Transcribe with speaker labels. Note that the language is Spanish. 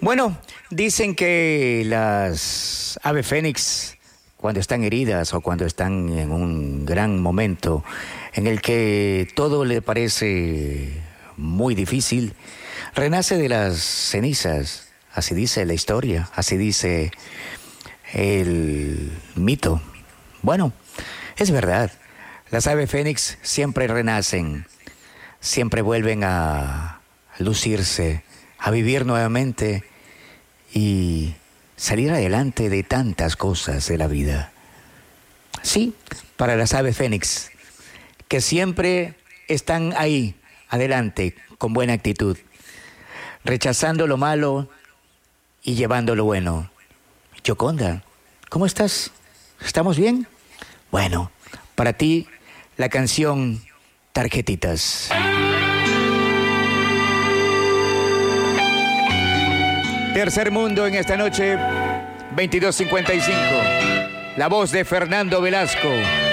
Speaker 1: Bueno, dicen que las aves fénix, cuando están heridas o cuando están en un gran momento en el que todo le parece muy difícil, renace de las cenizas. Así dice la historia, así dice el mito. Bueno, es verdad. Las aves fénix siempre renacen, siempre vuelven a lucirse, a vivir nuevamente y salir adelante de tantas cosas de la vida. Sí, para las aves fénix, que siempre están ahí, adelante, con buena actitud, rechazando lo malo y llevando lo bueno. Yoconda, ¿cómo estás? ¿Estamos bien? Bueno, para ti, la canción Tarjetitas. Tercer Mundo en esta noche, 22:55. La voz de Fernando Velasco.